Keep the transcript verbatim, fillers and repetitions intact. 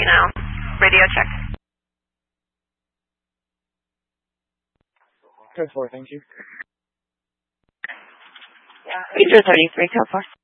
now. Radio check. Code four, thank you. Yeah. Major thirty-three, code four.